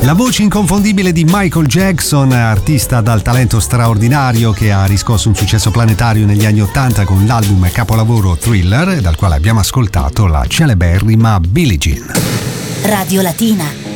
La voce inconfondibile di Michael Jackson, artista dal talento straordinario che ha riscosso un successo planetario negli anni '80 con l'album capolavoro Thriller, dal quale abbiamo ascoltato la celeberrima Billie Jean. Radio Latina.